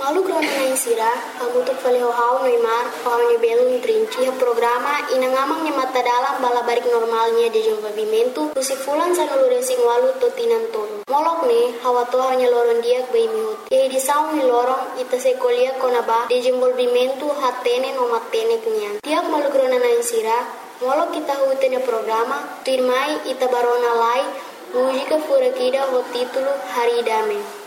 Malu krona na insira, hamutuk faleho hau noimar, hau ni belun trinci ha programa inangamang ni mata dalam balabarik normalnya de desenvolvimento, usifulan sa nuluresing walu totinan tolo. Molok ne, hawato hanya loron diak bay mihut. Yai disaung ni lorong, ita sekolia konaba, desenvolvimento hatene no matene kenyan. Tiak malu krona na insira, molok kita hutene programa, tuirmai ita barona lai, mujika furakida ho titulo Hari Dame.